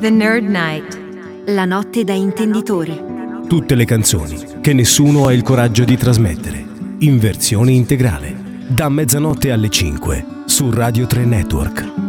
The Nerd Night. La notte da intenditori. Tutte le canzoni che nessuno ha il coraggio di trasmettere, in versione integrale, da mezzanotte alle 5 su Radio 3 Network.